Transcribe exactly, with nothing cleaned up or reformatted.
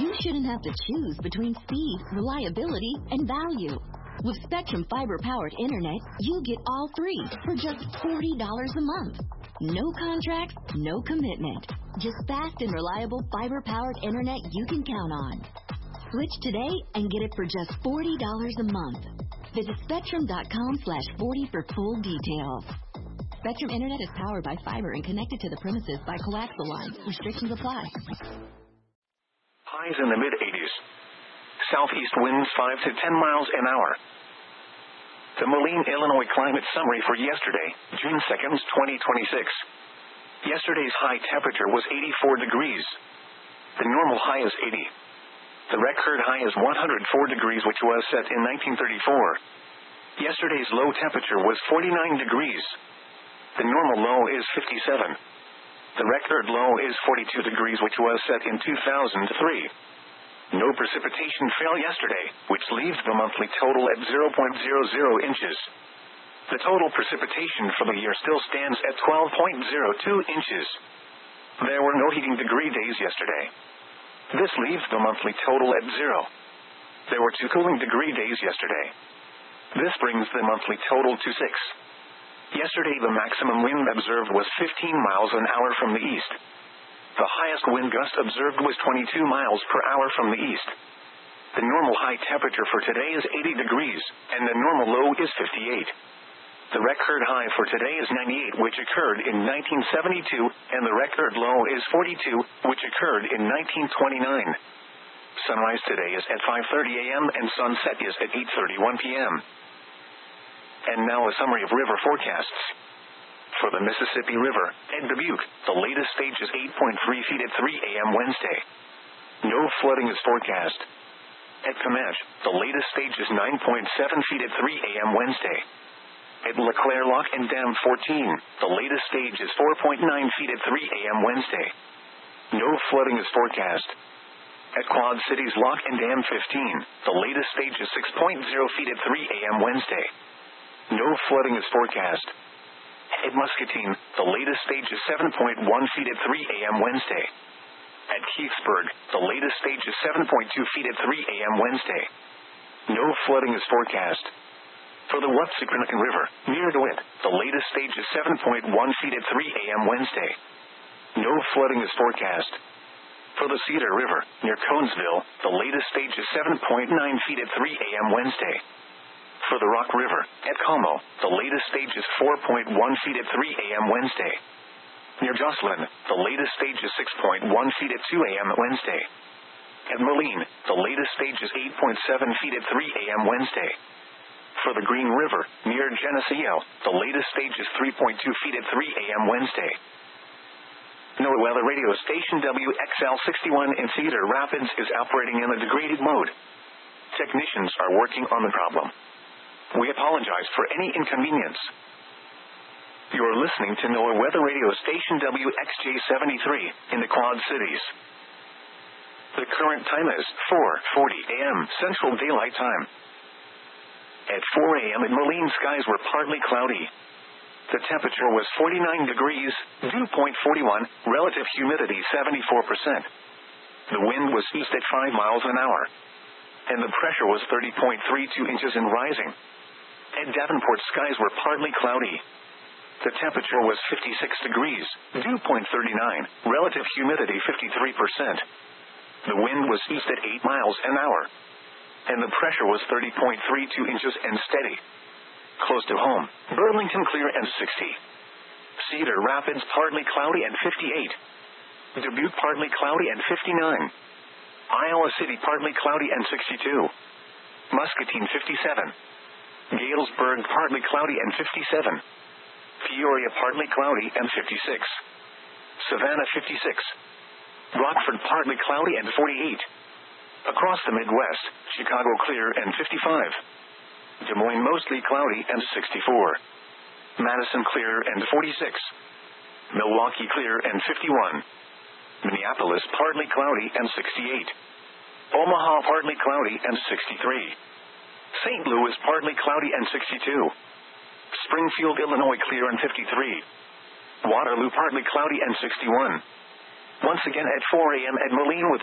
you shouldn't have to choose between speed, reliability, and value. With Spectrum fiber-powered internet, you get all three for just forty dollars a month. No contracts, no commitment. Just fast and reliable fiber-powered internet you can count on. Switch today and get it for just forty dollars a month. Visit spectrum.com slash 40 for full details. Spectrum Internet is powered by fiber and connected to the premises by coaxial lines. Restrictions apply. Highs in the mid-eighties. Southeast winds five to ten miles an hour. The Moline, Illinois climate summary for yesterday, June second, twenty twenty-six. Yesterday's high temperature was eighty-four degrees. The normal high is eighty. The record high is one hundred four degrees, which was set in nineteen thirty-four. Yesterday's low temperature was forty-nine degrees. The normal low is fifty-seven. The record low is forty-two degrees, which was set in two thousand three. No precipitation fell yesterday, which leaves the monthly total at zero point zero zero inches. The total precipitation for the year still stands at twelve point zero two inches. There were no heating degree days yesterday. This leaves the monthly total at zero. There were two cooling degree days yesterday. This brings the monthly total to six. Yesterday the maximum wind observed was fifteen miles an hour from the east. The highest wind gust observed was twenty-two miles per hour from the east. The normal high temperature for today is eighty degrees, and the normal low is fifty-eight. The record high for today is ninety-eight, which occurred in nineteen seventy-two, and the record low is forty-two, which occurred in nineteen twenty-nine. Sunrise today is at five thirty a.m. and sunset is at eight thirty-one p.m. And now a summary of river forecasts. For the Mississippi River, at Dubuque, the latest stage is eight point three feet at three a.m. Wednesday. No flooding is forecast. At Comanche, the latest stage is nine point seven feet at three a.m. Wednesday. At LeClaire Lock and Dam fourteen, the latest stage is four point nine feet at three a.m. Wednesday. No flooding is forecast. At Quad Cities Lock and Dam fifteen, the latest stage is six point zero feet at three a.m. Wednesday. No flooding is forecast. At Muscatine, the latest stage is seven point one feet at three a.m. Wednesday. At Keithsburg, the latest stage is seven point two feet at three a.m. Wednesday. No flooding is forecast. For the Wapsipinicon River, near DeWitt, the latest stage is seven point one feet at three a.m. Wednesday. No flooding is forecast. For the Cedar River, near Conesville, the latest stage is seven point nine feet at three a.m. Wednesday. For the Rock River, at Como, the latest stage is four point one feet at three a.m. Wednesday. Near Jocelyn, the latest stage is six point one feet at two a.m. Wednesday. At Moline, the latest stage is eight point seven feet at three a.m. Wednesday. For the Green River, near Geneseo, the latest stage is three point two feet at three a.m. Wednesday. NOAA Weather Radio Station W X L sixty-one in Cedar Rapids is operating in a degraded mode. Technicians are working on the problem. We apologize for any inconvenience. You are listening to NOAA Weather Radio Station W X J seventy-three in the Quad Cities. The current time is four forty a.m. Central Daylight Time. At four a.m. in Moline, skies were partly cloudy. The temperature was forty-nine degrees, dew point forty-one, relative humidity seventy-four percent. The wind was east at five miles an hour. And the pressure was thirty point three two inches and rising. At Davenport, skies were partly cloudy. The temperature was fifty-six degrees, dew point thirty-nine, relative humidity fifty-three percent. The wind was east at eight miles an hour. And the pressure was thirty point three two inches and steady. Close to home, Burlington clear and sixty. Cedar Rapids partly cloudy and fifty-eight. Dubuque partly cloudy and fifty-nine. Iowa City partly cloudy and sixty-two. Muscatine fifty-seven. Galesburg partly cloudy and fifty-seven. Peoria partly cloudy and fifty-six. Savannah fifty-six. Rockford partly cloudy and forty-eight. Across the Midwest, Chicago clear and fifty-five. Des Moines mostly cloudy and sixty-four. Madison clear and forty-six. Milwaukee clear and fifty-one. Minneapolis partly cloudy and sixty-eight. Omaha partly cloudy and sixty-three. Saint Louis partly cloudy and sixty-two. Springfield, Illinois clear and fifty-three. Waterloo partly cloudy and sixty-one. Once again at four a.m. at Moline with